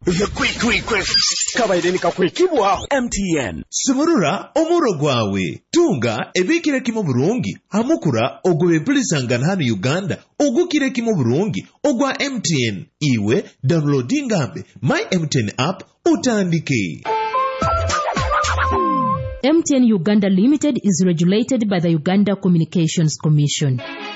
quick. Kabaire nikakwekibwaho. MTN. Sumurura omuro gwawe. Tunga ebikire kimo burungi. Hamukura ogwe mpulisangana hano Uganda. Ogukire kimo burungi. Ogwa MTN. Iwe downloadingambe My MTN app utandike. MTN Uganda Limited is regulated by the Uganda Communications Commission.